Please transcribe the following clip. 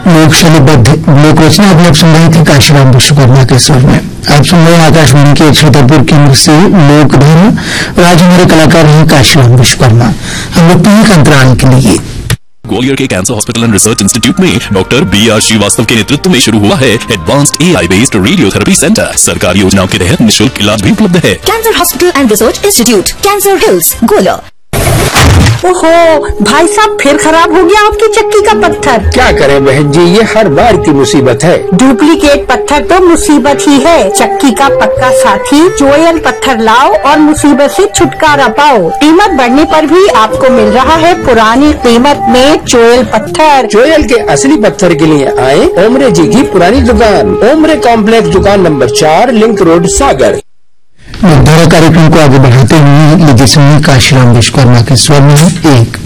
लोकशैलीबद्ध लोक रचना अभी आप सुन रहे थे काशीराम विश्वकर्मा के स्वर में। आप सुन रहे हैं आकाशवाणी के छतरपुर केंद्र से लोक धर्म और आज हमारे कलाकार हैं काशीराम विश्वकर्मा। हम लोग एक अंतराल के लिए ग्वालियर के cancer hospital and research institute में डॉक्टर B.R. श्रीवास्तव के नेतृत्व में शुरू हुआ है advanced AI based radiotherapy centre. सरकारी योजनाओं के तहत निःशुल्क इलाज भी उपलब्ध है। Cancer hospital and research institute, cancer hills, Gwalior. ओहो भाई साहब, फिर खराब हो गया आपकी चक्की का पत्थर। क्या करें बहन जी, ये हर बार की मुसीबत है। डुप्लीकेट पत्थर तो मुसीबत ही है। चक्की का पक्का साथी जोयल पत्थर लाओ और मुसीबत से छुटकारा पाओ। कीमत बढ़ने पर भी आपको मिल रहा है पुरानी कीमत में जोयल पत्थर। जोयल के असली पत्थर के लिए आए ओमरे जी की पुरानी दुकान, ओमरे कॉम्प्लेक्स, दुकान नंबर 4, लिंक रोड, सागर। धारा कार्यक्रम को आगे बढ़ाते हुए लीजिए सुनिए काशीराम विश्वकर्मा के स्वर में एक